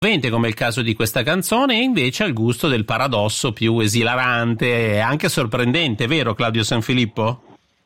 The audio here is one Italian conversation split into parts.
come il caso di questa canzone, e invece al gusto del paradosso più esilarante e anche sorprendente, vero Claudio Sanfilippo?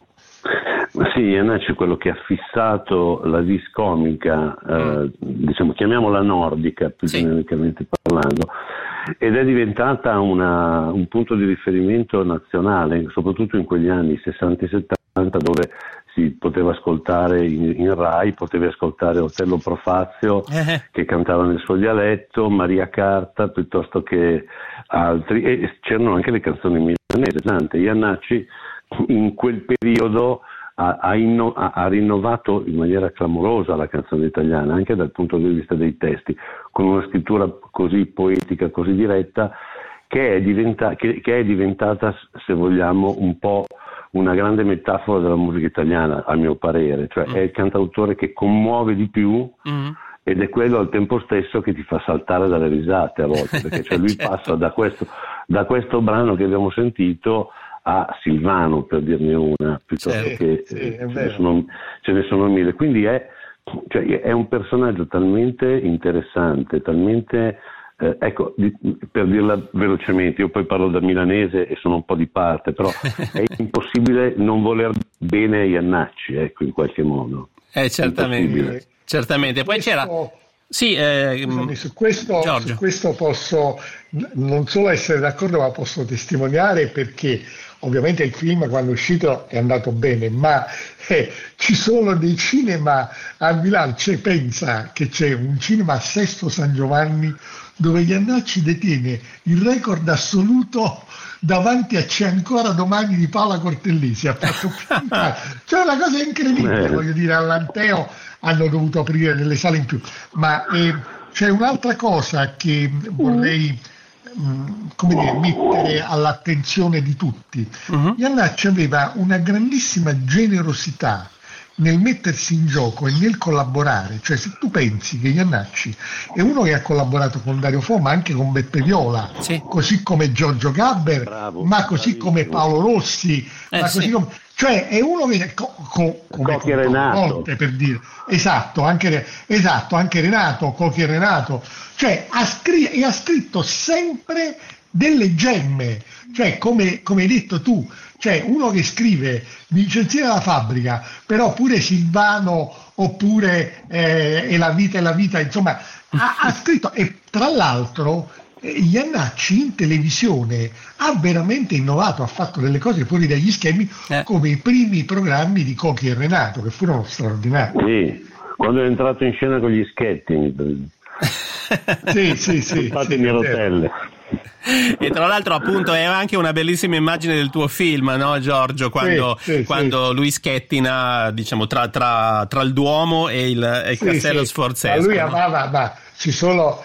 Sì, Iannacci è quello che ha fissato la vis comica, diciamo, chiamiamola nordica più genericamente parlando, ed è diventata un punto di riferimento nazionale, soprattutto in quegli anni 60 e 70, dove si poteva ascoltare in Rai, potevi ascoltare Otello Profazio che cantava nel suo dialetto, Maria Carta piuttosto che altri, e c'erano anche le canzoni milanesi. Tante. Iannacci in quel periodo ha rinnovato in maniera clamorosa la canzone italiana, anche dal punto di vista dei testi, con una scrittura così poetica, così diretta, che è diventata, se vogliamo, un po' una grande metafora della musica italiana, a mio parere, cioè è il cantautore che commuove di più ed è quello al tempo stesso che ti fa saltare dalle risate a volte, perché cioè lui passa da questo brano che abbiamo sentito a Silvano, per dirne una, piuttosto che ce ne sono mille, quindi è un personaggio talmente interessante, talmente ecco, per dirla velocemente, io poi parlo da milanese e sono un po' di parte, però è impossibile non voler bene a Iannacci, ecco, in qualche modo. Certamente. Poi c'era... Sì, scusami, su questo posso non solo essere d'accordo, ma posso testimoniare, perché ovviamente il film, quando è uscito, è andato bene, ma ci sono dei cinema a Milano, pensa che c'è un cinema a Sesto San Giovanni dove Iannacci detiene il record assoluto davanti a C'è ancora domani di Paola Cortellesi. Ha fatto cioè una cosa incredibile, voglio dire, all'Anteo hanno dovuto aprire delle sale in più, ma c'è un'altra cosa che vorrei mettere all'attenzione di tutti. Iannacci aveva una grandissima generosità nel mettersi in gioco e nel collaborare, cioè se tu pensi che Iannacci è uno che ha collaborato con Dario Fo, ma anche con Beppe Viola, così come Giorgio Gabber, ma così come Paolo Rossi, ma così come, cioè è uno che come Renato, per dire, esatto, anche Renato, Cocchi e Renato, cioè ha scritto sempre delle gemme, cioè come hai detto tu, cioè uno che scrive Vincenzi alla fabbrica, però pure Silvano, oppure E la vita, insomma ha scritto, e tra l'altro Iannacci in televisione ha veramente innovato, ha fatto delle cose fuori dagli schemi, come i primi programmi di Cocchi e Renato, che furono straordinari. Sì, quando è entrato in scena con gli schetti. sì, in rotelle. E tra l'altro appunto è anche una bellissima immagine del tuo film, no Giorgio, quando lui schettina, diciamo, tra il Duomo e il Castello Sforzesco. Ma lui amava, ma ci sono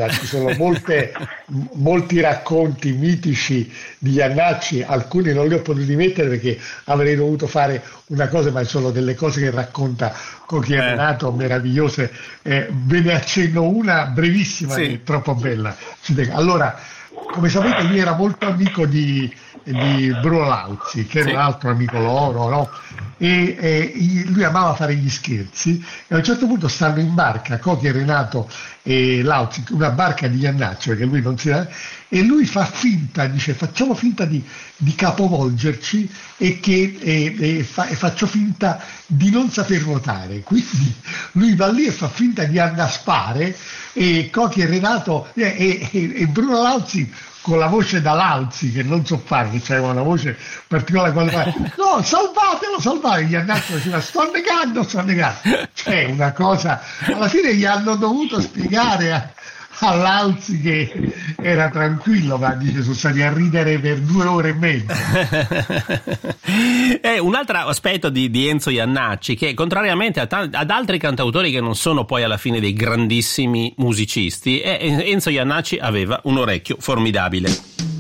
molti racconti mitici di Iannacci, alcuni non li ho potuti mettere perché avrei dovuto fare una cosa, ma sono delle cose che racconta Cocchi e Renato, meravigliose. Ve ne accenno una brevissima, che è troppo bella. Allora, come sapete, lui era molto amico di Bruno Lauzi, che era un altro amico loro, no? E lui amava fare gli scherzi, e a un certo punto stanno in barca, Cocchi e Renato e Lauzi, una barca di Iannacci, perché lui non si era, e lui fa finta, dice facciamo finta di capovolgerci e faccio finta di non saper nuotare, quindi lui va lì e fa finta di annaspare, e Cocchi e Renato e Bruno Lauzi con la voce da Lauzi, che non so fare, che c'era una voce particolare, quando fa no, salvatelo, Iannacci diceva sto negando, c'è una cosa, alla fine gli hanno dovuto spiegare a Lauzi che era tranquillo, ma dice sono stati a ridere per 2 ore e mezza. Un altro aspetto di Enzo Iannacci, che contrariamente ad altri cantautori che non sono poi alla fine dei grandissimi musicisti, Enzo Iannacci aveva un orecchio formidabile.